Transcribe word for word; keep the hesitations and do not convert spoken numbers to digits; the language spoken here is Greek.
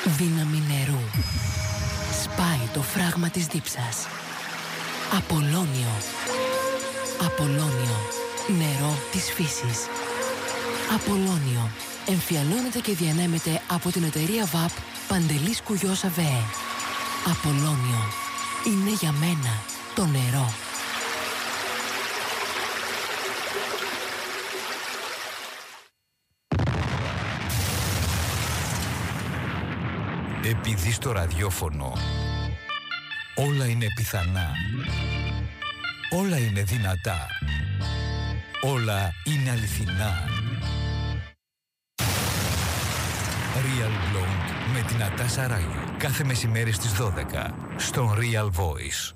Δύναμη νερού. Σπάει το φράγμα της δίψας. Απολώνιο. Απολώνιο. Νερό της φύσης. Απολώνιο. Εμφιαλώνεται και διανέμεται από την εταιρεία ΒΑΠ Παντελής Κουγιός ΑΒΕ. Απολώνιο. Είναι για μένα το νερό. Επειδή στο ραδιόφωνο όλα είναι πιθανά, όλα είναι δυνατά, όλα είναι αληθινά. Real Blonde με την Νατάσα Ράγιο. Κάθε μεσημέρι στις δώδεκα στον Real Voice.